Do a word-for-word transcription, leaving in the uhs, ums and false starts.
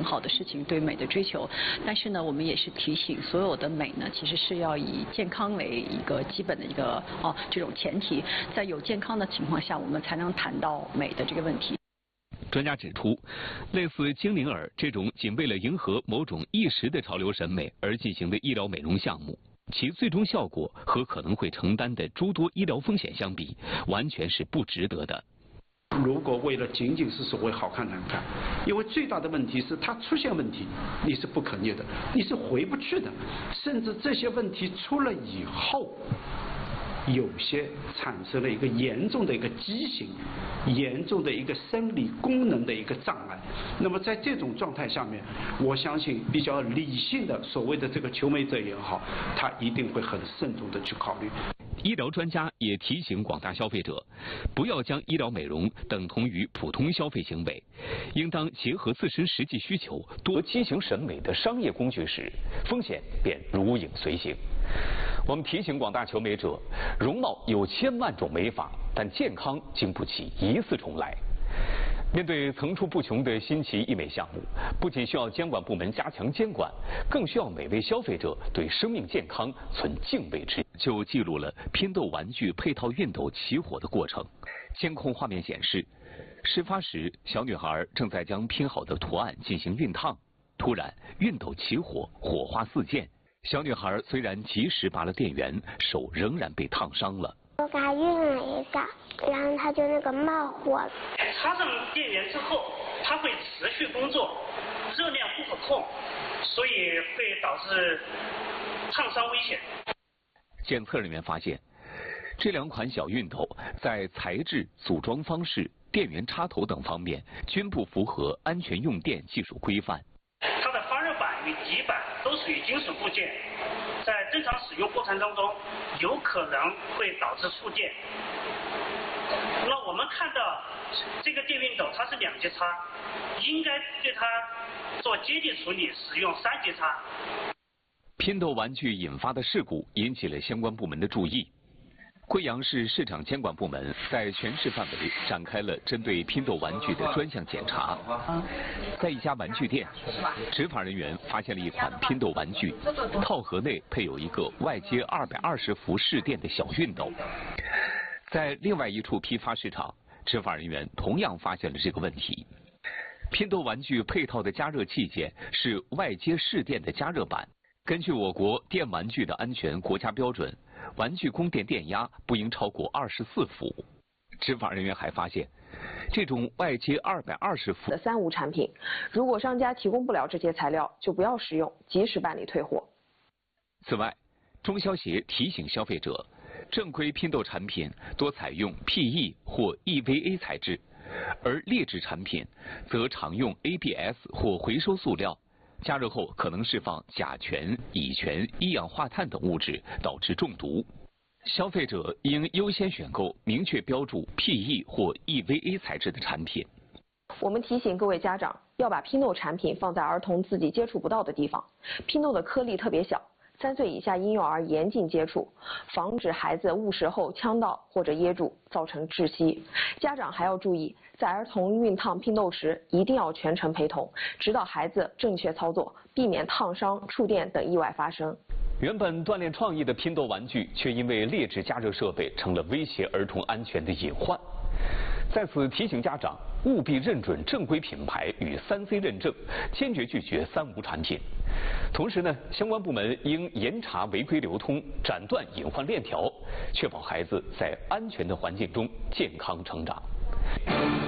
好的事情，对美的追求。但是呢，我们也是提醒所有的美呢，其实是要以健康为一个基本的一个哦这种前提，在有健康的情况下，我们才能谈到美的这个问题。 专家指出，类似精灵耳这种仅为了迎合某种一时的潮流审美而进行的医疗美容项目，其最终效果和可能会承担的诸多医疗风险相比，完全是不值得的。 如果为了仅仅是所谓好看难看，因为最大的问题是它出现问题，你是不可逆的，你是回不去的，甚至这些问题出了以后，有些产生了一个严重的一个畸形，严重的一个生理功能的一个障碍。那么在这种状态下面，我相信比较理性的所谓的这个求美者也好，他一定会很慎重的去考虑。 医疗专家也提醒广大消费者，不要将医疗美容等同于普通消费行为，应当结合自身实际需求，多畸形审美的商业工具时，风险便如影随形。我们提醒广大求美者，容貌有千万种美法，但健康经不起一次重来。面对层出不穷的新奇医美项目，不仅需要监管部门加强监管，更需要每位消费者对生命健康存敬畏之。就记录了拼豆玩具配套熨斗起火的过程。监控画面显示，事发时小女孩正在将拼好的图案进行熨烫，突然熨斗起火，火花四溅。小女孩虽然及时拔了电源，手仍然被烫伤了。 我给它熨了一个，然后它就那个冒火了。 插上电源之后，它会持续工作，热量不可控，所以会导致烫伤危险。 检测人员发现，这两款小熨斗在材质、组装方式、电源插头等方面均不符合安全用电技术规范。 它的发热板与底板都属于金属部件，在正常使用过程当中，有可能会导致触电。那我们看到这个电熨斗它是两级插，应该对它做接地处理，使用三级插。 拼豆玩具引发的事故引起了相关部门的注意。贵阳市市场监管部门在全市范围展开了针对拼豆玩具的专项检查。在一家玩具店，执法人员发现了一款拼豆玩具，套盒内配有一个外接二百二十伏市电的小熨斗。在另外一处批发市场，执法人员同样发现了这个问题。拼豆玩具配套的加热器件是外接市电的加热板。根据我国电玩具的安全国家标准，玩具供电电压不应超过二十四伏。执法人员还发现，这种外接二百二十伏的三无产品，如果商家提供不了这些材料，就不要使用，及时办理退货。 此外，中消协提醒消费者，正规拼豆产品多采用 P E 或 E V A 材质，而劣质产品则常用 A B S 或回收塑料。加热后可能释放甲醛、乙醛、一氧化碳等物质，导致中毒。消费者应优先选购明确标注 P E 或 E V A 材质的产品。 我们提醒各位家长，要把拼豆产品放在儿童自己接触不到的地方。拼豆的颗粒特别小，三岁以下婴幼儿严禁接触，防止孩子误食后呛到或者噎住，造成窒息。家长还要注意，在儿童熨烫拼豆时，一定要全程陪同，指导孩子正确操作，避免烫伤、触电等意外发生。 原本锻炼创意的拼豆玩具，却因为劣质加热设备成了威胁儿童安全的隐患。在此提醒家长，务必认准正规品牌与三 C 认证，坚决拒绝三无产品。同时呢，相关部门应严查违规流通，斩断隐患链条，确保孩子在安全的环境中健康成长。